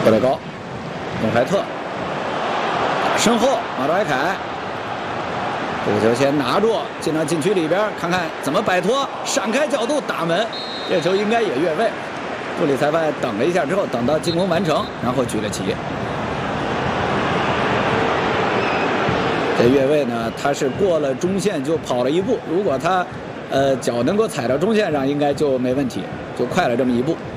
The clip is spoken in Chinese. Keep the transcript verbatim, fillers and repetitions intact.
布雷高，董怀特，身后马德莱凯，这个球先拿住，进到禁区里边，看看怎么摆脱，闪开角度打门，这球应该也越位。助理裁判等了一下之后，等到进攻完成，然后举了旗。这越位呢，他是过了中线就跑了一步，如果他呃脚能够踩到中线上，应该就没问题，就快了这么一步。